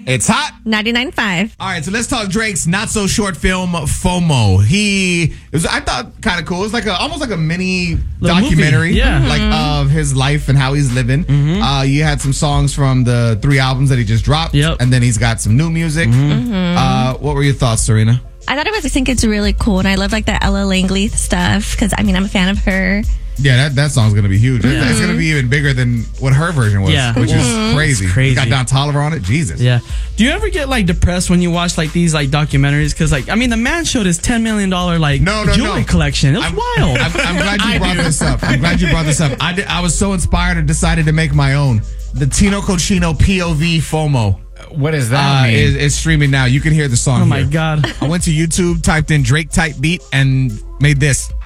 It's hot. 99.5. All right, so let's talk Drake's not so short film FOMO. I thought kind of cool. It was like almost like a mini documentary, like of his life and how he's living. You had some songs from the 3 albums that he just dropped, and then he's got some new music. What were your thoughts, Serena? I think it's really cool, and I love like the Ella Langley stuff because I'm a fan of her. Yeah, that song's going to be huge. It's going to be even bigger than what her version was, which is crazy. You got Don Toliver on it. Jesus. Yeah. Do you ever get like depressed when you watch like these like documentaries? Because the man showed his $10 million jewelry collection. It was wild. I'm glad you brought this up. I was so inspired and decided to make my own. The Tino Cochino POV FOMO. What does that mean? It's streaming now. You can hear the song. Oh my God. I went to YouTube, typed in Drake type beat, and made this.